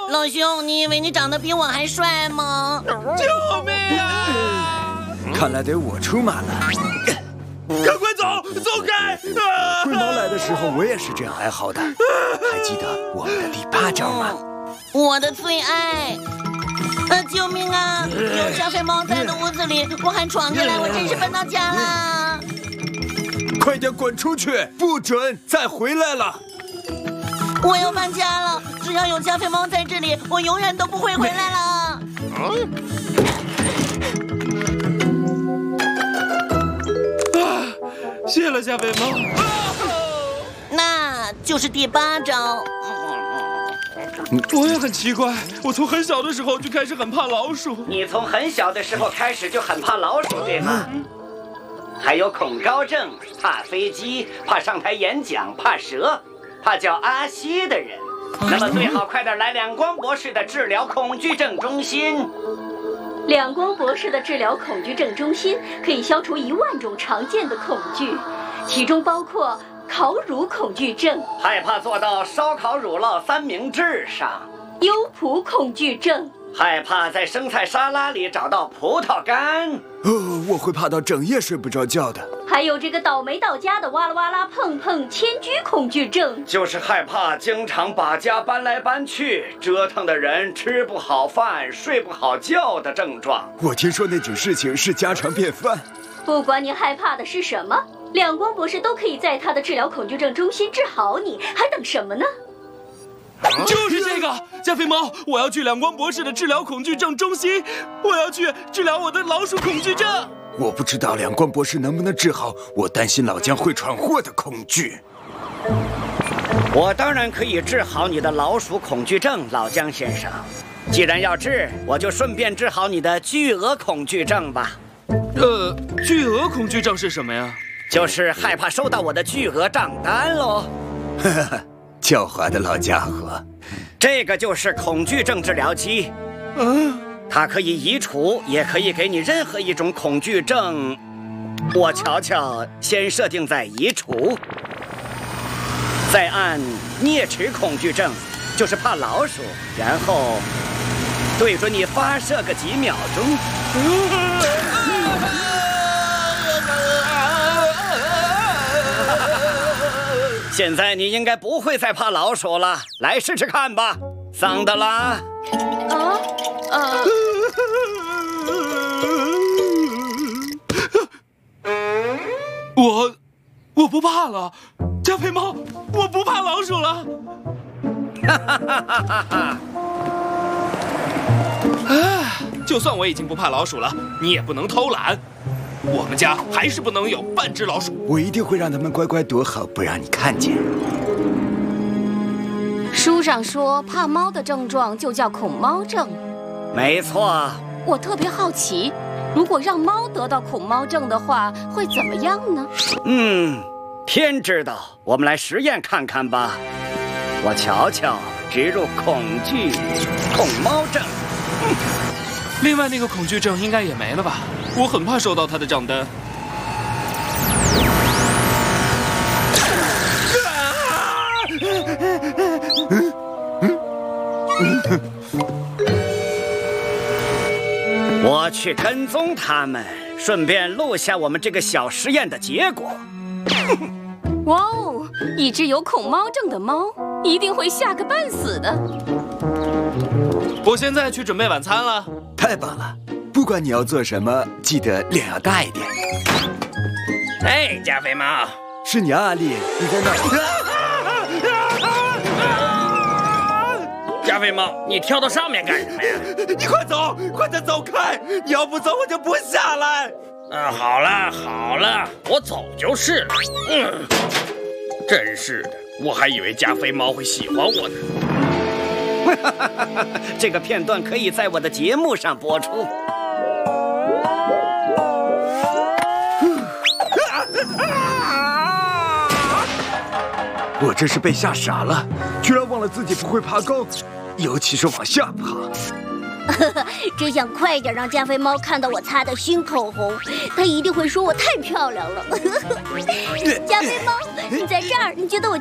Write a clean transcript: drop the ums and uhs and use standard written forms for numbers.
老兄，你以为你长得比我还帅吗？ 救命啊！ 看来得我出马了。 赶快走，走开！ 灰猫来的时候，我也是这样哀嚎的。还记得我们的第8招吗？ 我的最爱。救命啊！有加菲猫在的屋子里，我还闯进来，我真是笨到家了。 快点滚出去，不准再回来了！ 我要搬家了，只要有加菲猫在这里，我永远都不会回来了。 谢了，加菲猫。 那就是第8招。 我也很奇怪，我从很小的时候就开始很怕老鼠。 你从很小的时候开始就很怕老鼠，对吗？还有恐高症，怕飞机，怕上台演讲，怕蛇，怕叫阿西的人。那么最好快点来两光博士的治疗恐惧症中心。 两光博士的治疗恐惧症中心可以消除1万种常见的恐惧，其中包括烤乳恐惧症、 害怕坐到烧烤乳酪三明治上； 优普恐惧症， 害怕在生菜沙拉里找到葡萄干。 我会怕到整夜睡不着觉的。 还有这个倒霉到家的哇啦哇啦碰碰迁居恐惧症， 就是害怕经常把家搬来搬去，折腾的人吃不好饭、睡不好觉的症状。 我听说那种事情是家常便饭。 不管你害怕的是什么，两光博士都可以在他的治疗恐惧症中心治好你，还等什么呢？ 就是这个，加菲猫，我要去两光博士的治疗恐惧症中心，我要去治疗我的老鼠恐惧症。 我不知道两光博士能不能治好我担心老姜会闯祸的恐惧。 我当然可以治好你的老鼠恐惧症，老姜先生。既然要治，我就顺便治好你的巨额恐惧症吧。 巨额恐惧症是什么呀？ 就是害怕收到我的巨额账单喽。 哈哈，狡猾的老家伙。 这个就是恐惧症治疗机。它可以移除，也可以给你任何一种恐惧症。我瞧瞧，先设定在移除，再按啮齿恐惧症，就是怕老鼠，然后对准你发射个几秒钟。现在你应该不会再怕老鼠了，来试试看吧，桑德拉。 我不怕了，加菲猫，我不怕老鼠了。就算我已经不怕老鼠了，你也不能偷懒。我们家还是不能有半只老鼠。 我一定会让他们乖乖躲好，不让你看见。 书上说怕猫的症状就叫恐猫症。 没错。 我特别好奇，如果让猫得到恐猫症的话，会怎么样呢？ 天知道，我们来实验看看吧。我瞧瞧，植入恐猫症。 另外那个恐惧症应该也没了吧？我很怕收到他的账单。 我去跟踪他们，顺便录下我们这个小实验的结果。 哇哦，一只有恐猫症的猫一定会吓个半死的。 我现在去准备晚餐了。 太棒了！不管你要做什么，记得脸要大一点。 哎，加菲猫， 是你啊，阿丽，你在那儿。 加菲猫，你跳到上面干什么呀？ 你快走，快点走开！你要不走，我就不下来。 好了，我走就是了。真是的，我还以为加菲猫会喜欢我呢。 这个片段可以在我的节目上播出。 我这是被吓傻了，居然忘了自己不会爬高，尤其是往下爬。 只想快点让加菲猫看到我擦的新口红，它一定会说我太漂亮了。加菲猫，你在这儿，你觉得我